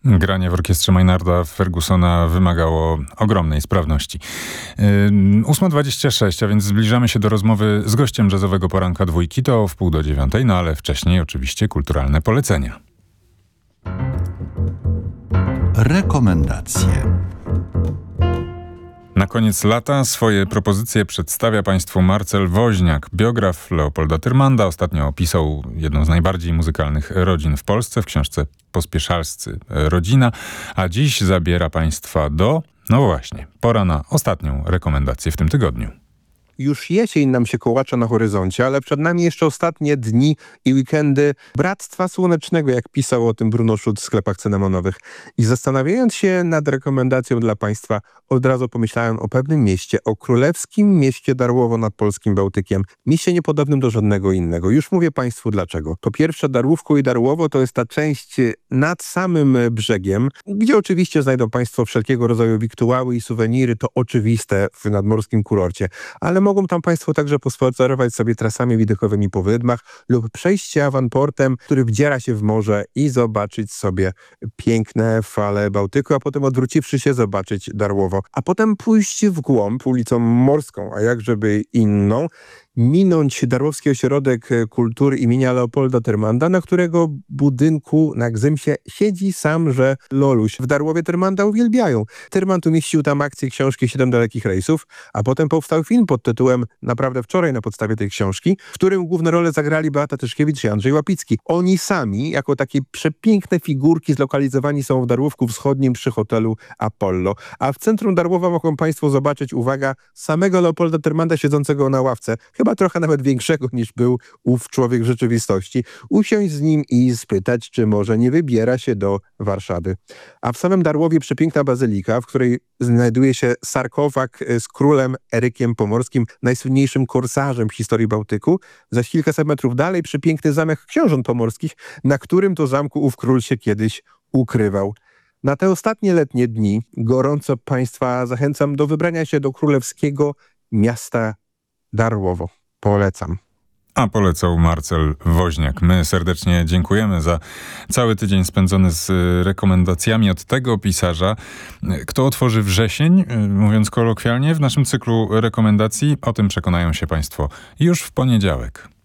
Granie w orkiestrze Maynarda Fergusona wymagało ogromnej sprawności. 8:26, a więc zbliżamy się do rozmowy z gościem jazzowego poranka Dwójki. To w 8:45, no ale wcześniej oczywiście kulturalne polecenia. Rekomendacje. Na koniec lata swoje propozycje przedstawia Państwu Marcel Woźniak, biograf Leopolda Tyrmanda. Ostatnio opisał jedną z najbardziej muzykalnych rodzin w Polsce w książce Pospieszalscy Rodzina, a dziś zabiera Państwa no właśnie, pora na ostatnią rekomendację w tym tygodniu. Już jesień nam się kołacza na horyzoncie, ale przed nami jeszcze ostatnie dni i weekendy Bractwa Słonecznego, jak pisał o tym Bruno Schulz w sklepach cynamonowych. I zastanawiając się nad rekomendacją dla Państwa, od razu pomyślałem o pewnym mieście, o królewskim mieście Darłowo nad polskim Bałtykiem. Mieście niepodobnym do żadnego innego. Już mówię Państwu dlaczego. Po pierwsze, Darłówko i Darłowo to jest ta część nad samym brzegiem, gdzie oczywiście znajdą Państwo wszelkiego rodzaju wiktuały i suweniry, to oczywiste w nadmorskim kurorcie. Ale mogą tam Państwo także pospacerować sobie trasami widokowymi po wydmach lub przejść się awanportem, który wdziera się w morze i zobaczyć sobie piękne fale Bałtyku, a potem odwróciwszy się zobaczyć Darłowo. A potem pójść w głąb ulicą Morską, a jakżeby inną, minąć Darłowski Ośrodek Kultury imienia Leopolda Tyrmanda, na którego budynku na Gzymsie siedzi samże Loluś. W Darłowie Tyrmanda uwielbiają. Tyrmand umieścił tam akcję książki 7 dalekich rejsów, a potem powstał film pod tytułem Naprawdę wczoraj na podstawie tej książki, w którym główne role zagrali Beata Tyszkiewicz i Andrzej Łapicki. Oni sami, jako takie przepiękne figurki, zlokalizowani są w Darłówku Wschodnim przy hotelu Apollo. A w centrum Darłowa mogą Państwo zobaczyć, uwaga, samego Leopolda Tyrmanda siedzącego na ławce. Chyba trochę nawet większego niż był ów człowiek w rzeczywistości. Usiąść z nim i spytać, czy może nie wybiera się do Warszawy. A w samym Darłowie przepiękna bazylika, w której znajduje się sarkofag z królem Erykiem Pomorskim, najsłynniejszym korsarzem w historii Bałtyku. Zaś kilkaset metrów dalej przepiękny zamek książąt pomorskich, na którym to zamku ów król się kiedyś ukrywał. Na te ostatnie letnie dni gorąco Państwa zachęcam do wybrania się do królewskiego miasta Darłowo. Polecam. A polecał Marcel Woźniak. My serdecznie dziękujemy za cały tydzień spędzony z rekomendacjami od tego pisarza. Kto otworzy wrzesień, mówiąc kolokwialnie, w naszym cyklu rekomendacji, o tym przekonają się Państwo już w poniedziałek.